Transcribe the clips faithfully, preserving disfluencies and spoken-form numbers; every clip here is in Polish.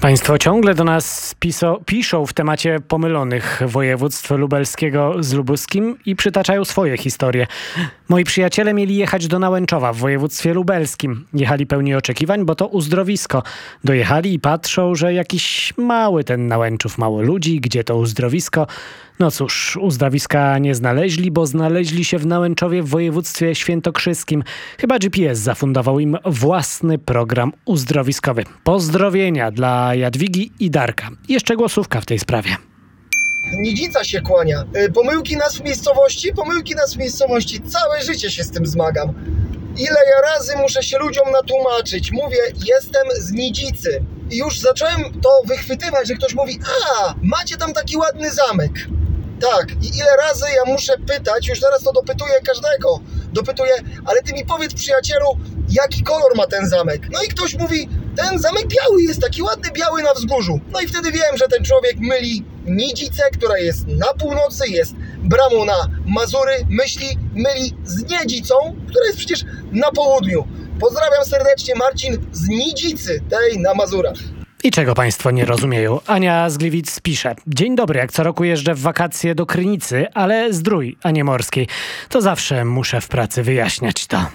Państwo ciągle do nas piso, piszą w temacie pomylonych województw lubelskiego z lubuskim i przytaczają swoje historie. Moi przyjaciele mieli jechać do Nałęczowa w województwie lubelskim. Jechali pełni oczekiwań, bo to uzdrowisko. Dojechali i patrzą, że jakiś mały ten Nałęczów, mało ludzi, gdzie to uzdrowisko. No cóż, uzdrowiska nie znaleźli, bo znaleźli się w Nałęczowie w województwie świętokrzyskim. Chyba G P S zafundował im własny program uzdrowiskowy. Pozdrowienia dla Jadwigi i Darka. Jeszcze głosówka w tej sprawie. Nidzica się kłania. Pomyłki nas w miejscowości, pomyłki nas w miejscowości. Całe życie się z tym zmagam. Ile ja razy muszę się ludziom natłumaczyć. Mówię, jestem z Nidzicy. I już zacząłem to wychwytywać, że ktoś mówi, a, macie tam taki ładny zamek. Tak, i ile razy ja muszę pytać, już zaraz to dopytuję każdego. Dopytuję, ale ty mi powiedz, przyjacielu, jaki kolor ma ten zamek? No i ktoś mówi, ten zamek biały jest, taki ładny biały na wzgórzu. No i wtedy wiem, że ten człowiek myli Nidzicę, która jest na północy, jest bramą na Mazury, myśli, myli z Niedzicą, która jest przecież na południu. Pozdrawiam serdecznie, Marcin z Nidzicy, tej na Mazurach. I czego państwo nie rozumieją? Ania z Gliwic pisze. Dzień dobry, jak co roku jeżdżę w wakacje do Krynicy, ale Zdrój, a nie Morskiej. To zawsze muszę w pracy wyjaśniać to.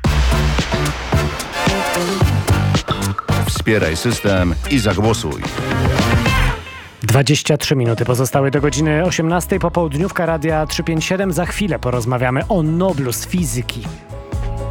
Wspieraj system i zagłosuj. dwadzieścia trzy minuty pozostały do godziny osiemnastej. Popołudniówka Radia trzysta pięćdziesiąt siedem. Za chwilę porozmawiamy o Noblu z fizyki.